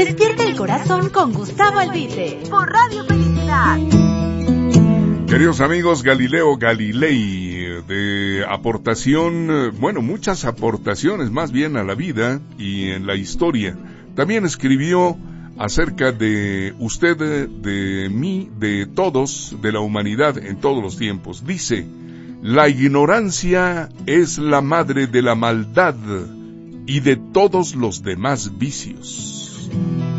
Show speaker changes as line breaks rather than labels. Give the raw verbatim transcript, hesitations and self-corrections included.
Despierta el corazón con Gustavo Albite por Radio Felicidad.
Queridos amigos, Galileo Galilei, de aportación, bueno, muchas aportaciones más bien a la vida y en la historia. También escribió acerca de usted, de mí, de todos, de la humanidad en todos los tiempos. Dice: la ignorancia es la madre de la maldad y de todos los demás vicios.